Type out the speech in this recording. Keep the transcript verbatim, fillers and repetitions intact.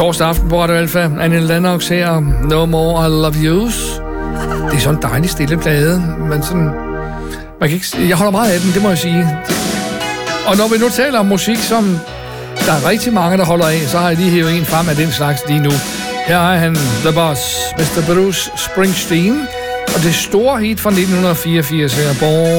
Torsdag aften på Radio Alfa. Annie Lennox her. No More I Love Yous. Det er sådan en dejlig stille plade, men sådan... Man kan ikke, jeg holder meget af den, det må jeg sige. Og når vi nu taler om musik, som der er rigtig mange, der holder af, så har jeg lige hævet en frem af den slags lige nu. Her er han, The Boss, mister Bruce Springsteen. Og det store hit fra nitten fireogfirs her, Born